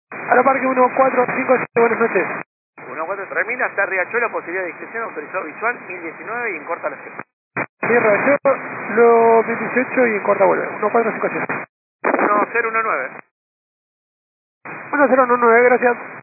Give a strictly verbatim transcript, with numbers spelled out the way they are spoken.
Aeroparque uno cuatro cinco siete, buenas noches. uno cuatro, termina hasta Riachuelo, posibilidad de inscripción, autorizado visual, mil diecinueve y en corta la ciudad. Cierra yo, lo mil dieciocho y en corta vuelve. uno cuatro cinco siete. uno cero uno nueve. uno cero uno nueve, gracias.